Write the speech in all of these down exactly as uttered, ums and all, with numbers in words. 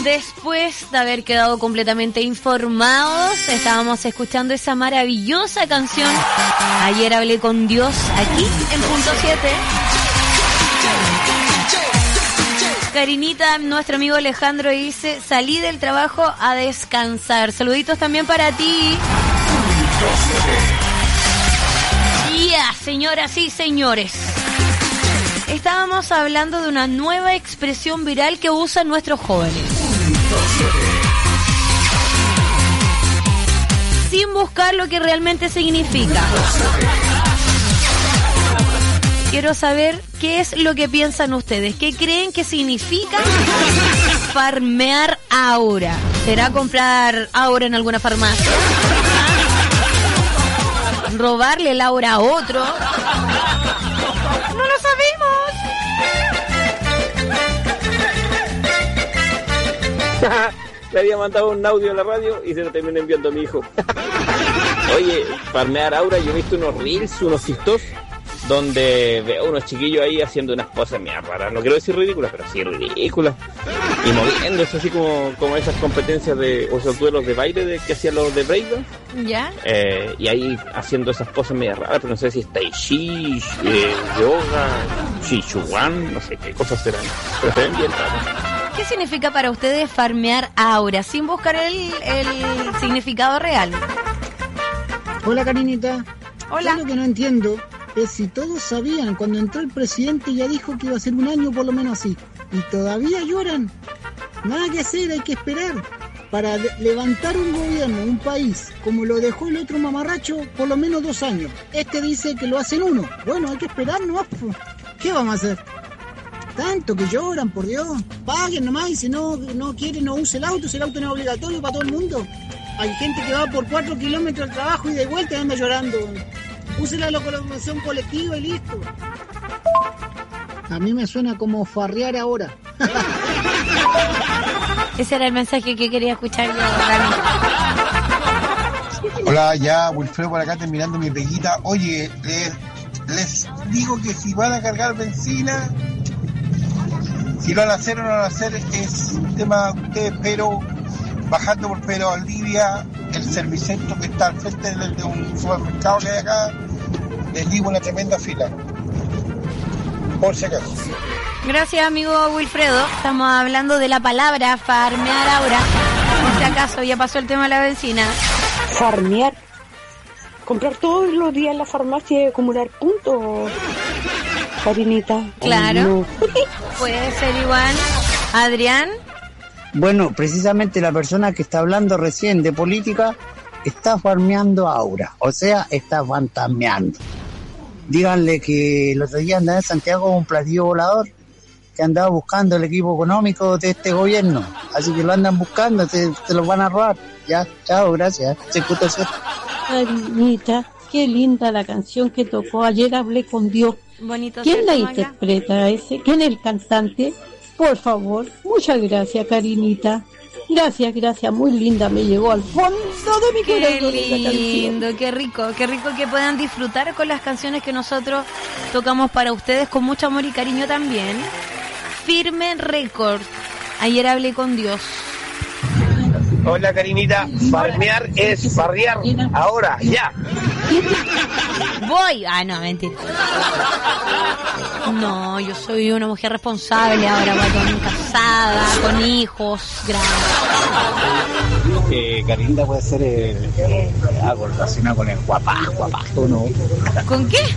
Después de haber quedado completamente informados, estábamos escuchando esa maravillosa canción Ayer hablé con Dios, aquí en Punto siete. Karinita, nuestro amigo Alejandro dice, salí del trabajo a descansar. Saluditos también para ti. Ya, yeah, señoras y señores. Estábamos hablando de una nueva expresión viral que usan nuestros jóvenes. Sin buscar lo que realmente significa. Quiero saber qué es lo que piensan ustedes. ¿Qué creen que significa farmear aura? ¿Será comprar aura en alguna farmacia? ¿Robarle el aura a otro? ¡No lo sabemos! Le había mandado un audio a la radio y se lo terminó enviando a mi hijo. Oye, farmear aura, yo he visto unos reels, unos cistos, donde veo unos chiquillos ahí haciendo unas cosas medio raras, no quiero decir ridículas, pero sí ridículas, y moviéndose así como, como esas competencias de, o esos duelos de baile de, que hacían los de breakdance. ¿Ya? Eh, y ahí haciendo esas cosas medio raras, pero no sé si es tai chi, eh, yoga, chichuan, no sé qué cosas serán, pero se ven bien raras. ¿Qué significa para ustedes farmear aura, sin buscar el, el significado real? Hola, Karinita. Hola. Yo lo que no entiendo es si todos sabían, cuando entró el presidente ya dijo que iba a ser un año por lo menos así, y todavía lloran. Nada que hacer, hay que esperar. Para de- levantar un gobierno, un país, como lo dejó el otro mamarracho, por lo menos dos años. Este dice que lo hacen uno. Bueno, hay que esperar nomás. ¿Qué vamos a hacer? Tanto que lloran, por Dios. Paguen nomás, y si no, no quieren, no use el auto, si el auto no es obligatorio para todo el mundo. Hay gente que va por cuatro kilómetros al trabajo y de vuelta y anda llorando. Use la locomoción colectiva y listo. A mí me suena como farrear ahora. Ese era el mensaje que quería escuchar yo, Rami. Hola, ya, Wilfredo por acá terminando mi peguita. Oye, les, les digo que si van a cargar benzina, si lo van a hacer o no lo van a hacer, es un tema de ustedes, pero bajando por Pedro Valdivia, el servicentro que está al frente de, de un supermercado que hay acá, les digo una tremenda fila. Por si acaso. Gracias, amigo Wilfredo. Estamos hablando de la palabra farmear ahora. Por si acaso ya pasó el tema de la benzina. Farmear. Comprar todos los días en la farmacia y acumular puntos. Karinita. Claro. Oh, no. Puede ser igual. Adrián. Bueno, precisamente la persona que está hablando recién de política está farmeando aura, o sea, está fantasmeando. Díganle que el otro día andaba en Santiago con un platillo volador que andaba buscando el equipo económico de este gobierno, así que lo andan buscando, se, se lo van a robar. Ya, chao, gracias. Se escucha eso. Karinita, qué linda la canción que tocó. Ayer hablé con Dios. Bonito. ¿Quién la ¿cierto, Magda? interpreta ese? ¿Quién es el cantante? Por favor, muchas gracias, Karinita. Gracias, gracias, muy linda, me llegó al fondo de mi Qué corazón esa canción. lindo, qué rico, qué rico que puedan disfrutar con las canciones que nosotros tocamos para ustedes con mucho amor y cariño también. Firme Record. Ayer hablé con Dios. Hola, Karinita, farmear es farrear ahora, ya. Voy. Ah, no, mentira. No, yo soy una mujer responsable ahora, guatón, casada, con hijos grandes. Eh, Karinita puede ser eh, eh, algo relacionado con el guapá, guapá, ¿no? ¿Con qué?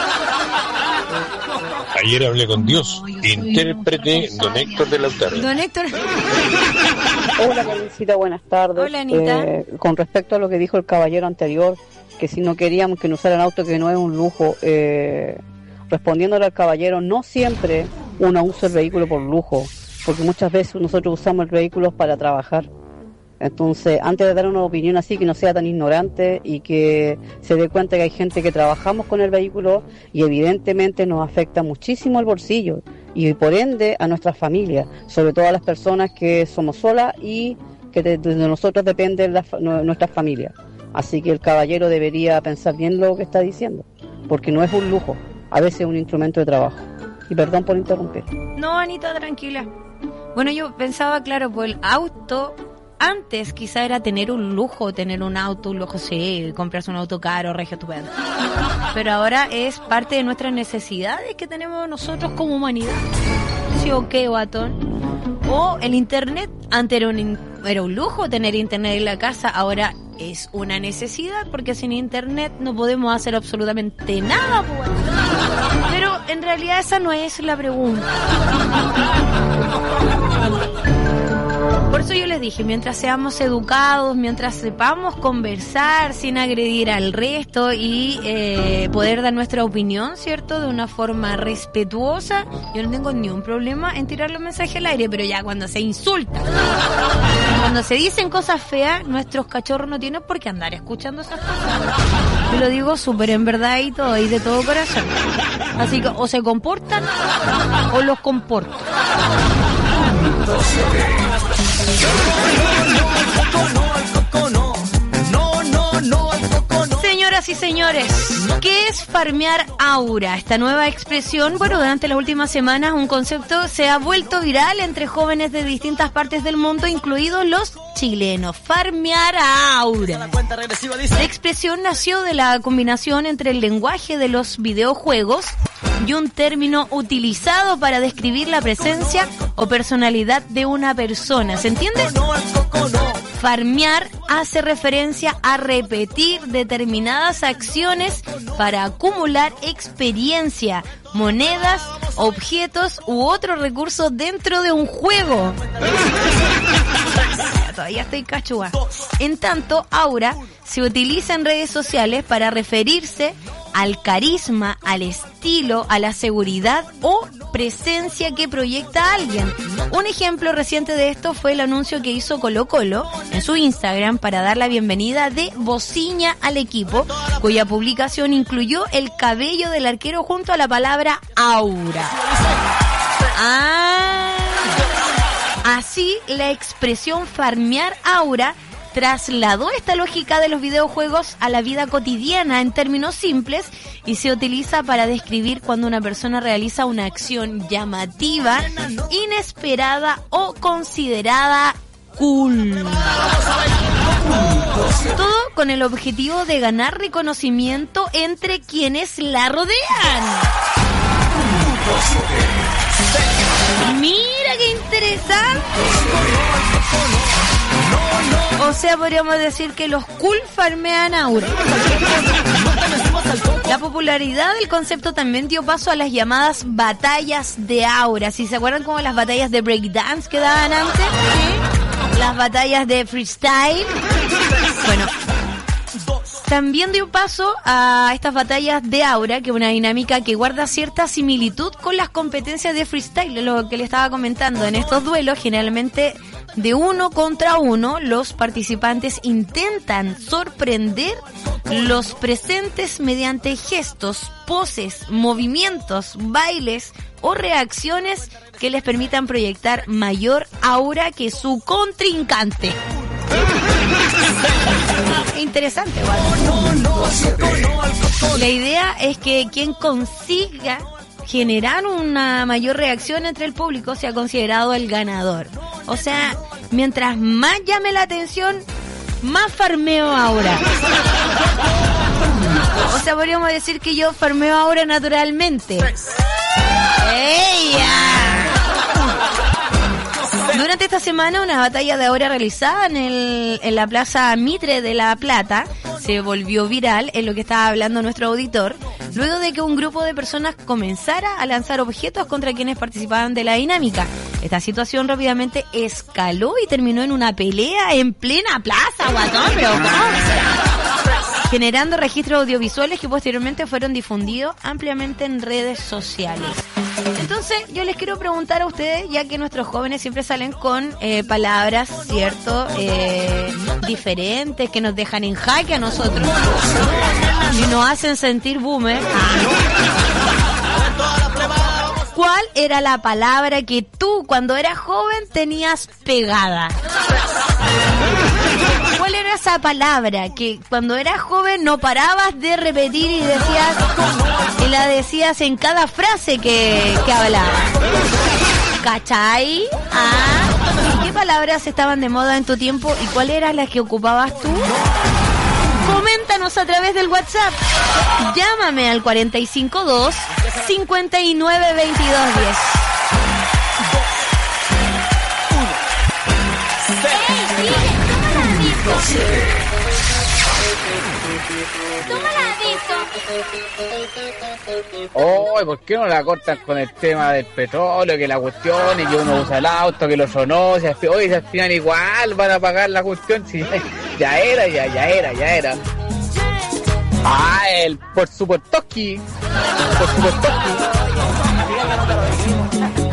Ayer hablé con Dios, intérprete don Héctor de Lautaro. Don Héctor. Hola, Karencita, buenas tardes. Hola, Anita. Eh, con respecto a lo que dijo el caballero anterior, que si no queríamos que nos usaran auto, que no es un lujo, eh, respondiéndole al caballero, no siempre uno usa el vehículo por lujo, porque muchas veces nosotros usamos el vehículo para trabajar. Entonces, antes de dar una opinión así, que no sea tan ignorante y que se dé cuenta que hay gente que trabajamos con el vehículo y evidentemente nos afecta muchísimo el bolsillo y por ende a nuestras familias, sobre todo a las personas que somos solas y que de, de nosotros depende la, nuestras familias. Así que el caballero debería pensar bien lo que está diciendo, porque no es un lujo, a veces es un instrumento de trabajo. Y perdón por interrumpir. No, Anita, tranquila. Bueno, yo pensaba, claro, pues el auto... Antes quizá era tener un lujo, tener un auto, un lujo, sí, comprarse un auto caro, regio, estupendo. Pero ahora es parte de nuestras necesidades que tenemos nosotros como humanidad. ¿Sí o qué, guatón? O el internet. Antes era un, era un lujo tener internet en la casa, ahora es una necesidad porque sin internet no podemos hacer absolutamente nada, pues. Pero en realidad esa no es la pregunta. Por eso yo les dije, mientras seamos educados, mientras sepamos conversar sin agredir al resto y eh, poder dar nuestra opinión, ¿cierto? De una forma respetuosa, yo no tengo ni un problema en tirar los mensajes al aire, pero ya cuando se insulta, cuando se dicen cosas feas, nuestros cachorros no tienen por qué andar escuchando esas cosas. Yo lo digo súper en verdad y todo, y de todo corazón. Así que o se comportan o los comporto. Señoras y señores, ¿qué es farmear aura? Esta nueva expresión, bueno, durante las últimas semanas un concepto se ha vuelto viral entre jóvenes de distintas partes del mundo, incluidos los chilenos. Farmear aura. La expresión nació de la combinación entre el lenguaje de los videojuegos y un término utilizado para describir la presencia o personalidad de una persona. ¿Se entiende? Farmear hace referencia a repetir determinadas acciones para acumular experiencia, monedas, objetos u otros recursos dentro de un juego. Todavía estoy cachúa. En tanto, aura se utiliza en redes sociales para referirse al carisma, al estilo, a la seguridad o presencia que proyecta alguien. Un ejemplo reciente de esto fue el anuncio que hizo Colo Colo en su Instagram para dar la bienvenida de Bociña al equipo, cuya publicación incluyó el cabello del arquero junto a la palabra aura. Ah, así la expresión farmear aura trasladó esta lógica de los videojuegos a la vida cotidiana en términos simples y se utiliza para describir cuando una persona realiza una acción llamativa, inesperada o considerada cool. Todo con el objetivo de ganar reconocimiento entre quienes la rodean. Mira qué interesante. O sea, podríamos decir que los cool farmean aura. La popularidad del concepto también dio paso a las llamadas batallas de aura. Si se acuerdan como las batallas de breakdance que daban antes, ¿sí? Las batallas de freestyle. Bueno, también dio paso a estas batallas de aura, que es una dinámica que guarda cierta similitud con las competencias de freestyle, lo que le estaba comentando. En estos duelos, generalmente de uno contra uno, los participantes intentan sorprender los presentes mediante gestos, poses, movimientos, bailes o reacciones que les permitan proyectar mayor aura que su contrincante. Interesante, ¿vale? La idea es que quien consiga generar una mayor reacción entre el público sea considerado el ganador. O sea, mientras más llame la atención, más farmeo ahora. O sea, podríamos decir que yo farmeo ahora naturalmente. ¡Ella! Durante esta semana, una batalla de aura realizada en, el, en la Plaza Mitre de La Plata se volvió viral, en lo que estaba hablando nuestro auditor, luego de que un grupo de personas comenzara a lanzar objetos contra quienes participaban de la dinámica. Esta situación rápidamente escaló y terminó en una pelea en plena plaza, guatón, pero ¿cómo? Generando registros audiovisuales que posteriormente fueron difundidos ampliamente en redes sociales. Entonces, yo les quiero preguntar a ustedes, ya que nuestros jóvenes siempre salen con eh, palabras, ¿cierto?, eh, diferentes, que nos dejan en jaque a nosotros y nos hacen sentir boomer. ¿Cuál era la palabra que tú, cuando eras joven, tenías pegada? ¿Cuál era esa palabra que cuando eras joven no parabas de repetir y decías y la decías en cada frase que, que hablabas? ¿Cachai? Ah, ¿y qué palabras estaban de moda en tu tiempo y cuáles eran las que ocupabas tú? Coméntanos a través del WhatsApp. Llámame al cuarenta y cinco dos, cincuenta y nueve veintidós diez. Oh, ¿por qué no la cortan con el tema del petróleo? Que la cuestión y que uno usa el auto, que lo sonó, si al, oye, si al final igual van a pagar la cuestión, si ya, ya era, ya, ya era, ya era. Ah, el por supuesto, por supuesto.